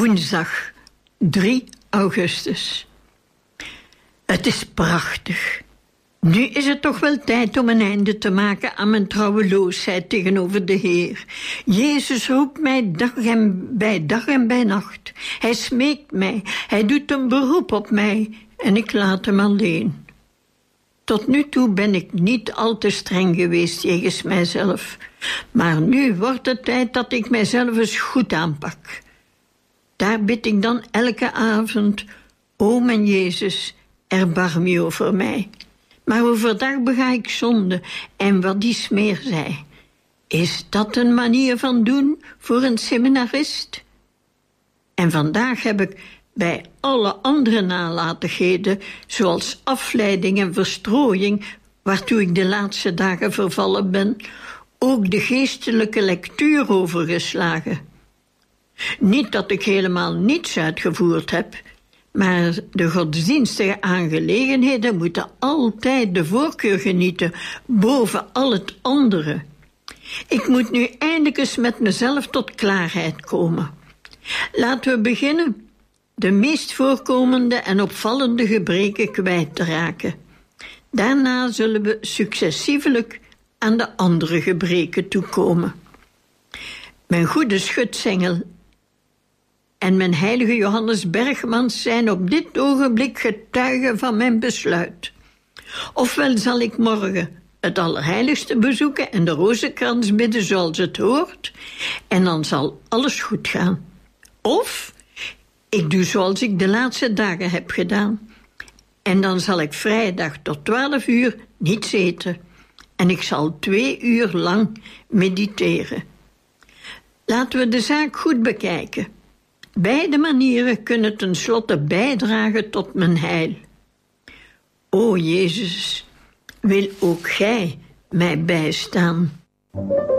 Woensdag 3 augustus. Het is prachtig. Nu is het toch wel tijd om een einde te maken aan mijn trouweloosheid tegenover de Heer. Jezus roept mij dag en bij nacht. Hij smeekt mij, hij doet een beroep op mij en ik laat hem alleen. Tot nu toe ben ik niet al te streng geweest jegens mijzelf. Maar nu wordt het tijd dat ik mijzelf eens goed aanpak. Daar bid ik dan elke avond: O mijn Jezus, erbarm je over mij. Maar overdag bega ik zonde en wat die smeer zei. Is dat een manier van doen voor een seminarist? En vandaag heb ik bij alle andere nalatigheden, zoals afleiding en verstrooiing, waartoe ik de laatste dagen vervallen ben, ook de geestelijke lectuur overgeslagen. Niet dat ik helemaal niets uitgevoerd heb, maar de godsdienstige aangelegenheden moeten altijd de voorkeur genieten boven al het andere. Ik moet nu eindelijk eens met mezelf tot klaarheid komen. Laten we beginnen de meest voorkomende en opvallende gebreken kwijt te raken. Daarna zullen we successievelijk aan de andere gebreken toekomen. Mijn goede schutsengel en mijn heilige Johannes Bergmans zijn op dit ogenblik getuigen van mijn besluit. Ofwel zal ik morgen het Allerheiligste bezoeken en de rozenkrans bidden zoals het hoort, en dan zal alles goed gaan. Of ik doe zoals ik de laatste dagen heb gedaan, en dan zal ik vrijdag tot 12 uur niets eten, en ik zal 2 uur lang mediteren. Laten we de zaak goed bekijken. Beide manieren kunnen tenslotte bijdragen tot mijn heil. O Jezus, wil ook Gij mij bijstaan?